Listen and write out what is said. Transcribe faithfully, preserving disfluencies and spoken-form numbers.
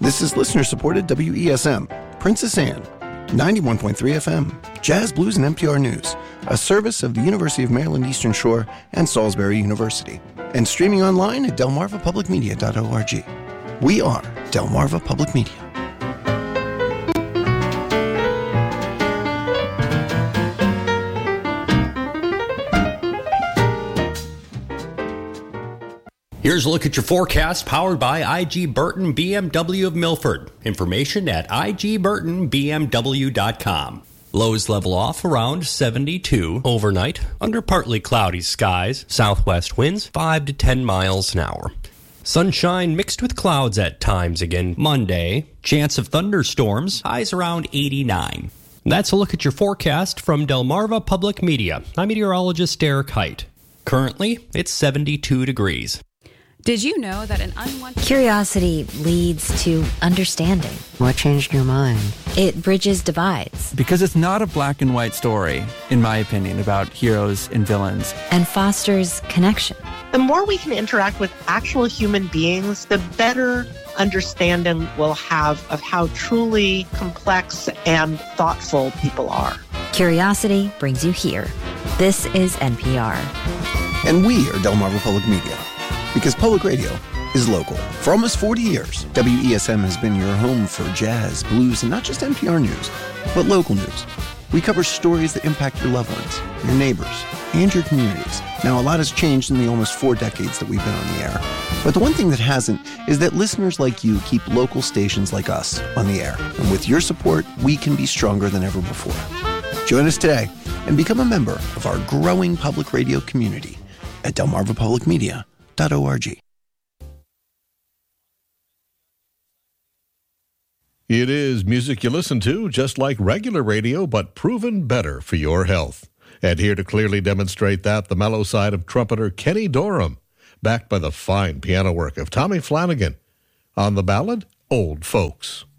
This is listener-supported W E S M, Princess Anne, ninety-one point three F M, Jazz, Blues, and N P R News, a service of the University of Maryland Eastern Shore and Salisbury University, and streaming online at delmarva public media dot org. We are Delmarva Public Media. Here's a look at your forecast powered by I G Burton B M W of Milford. Information at I G burton B M W dot com. Lows level off around seventy-two overnight under partly cloudy skies. Southwest winds five to ten miles an hour. Sunshine mixed with clouds at times again Monday. Chance of thunderstorms, highs around eighty-nine. That's a look at your forecast from Delmarva Public Media. I'm meteorologist Derek Height. Currently, it's seventy-two degrees. Did you know that an unwanted... Curiosity leads to understanding. What changed your mind? It bridges divides. Because it's not a black and white story, in my opinion, about heroes and villains. And fosters connection. The more we can interact with actual human beings, the better understanding we'll have of how truly complex and thoughtful people are. Curiosity brings you here. This is N P R. And we are Delmarva Public Media. Because public radio is local. For almost forty years, W E S M has been your home for jazz, blues, and not just N P R news, but local news. We cover stories that impact your loved ones, your neighbors, and your communities. Now, a lot has changed in the almost four decades that we've been on the air. But the one thing that hasn't is that listeners like you keep local stations like us on the air. And with your support, we can be stronger than ever before. Join us today and become a member of our growing public radio community at delmarva public media dot org. It is music you listen to, just like regular radio, but proven better for your health. And here to clearly demonstrate that, the mellow side of trumpeter Kenny Dorham, backed by the fine piano work of Tommy Flanagan, on the ballad, Old Folks.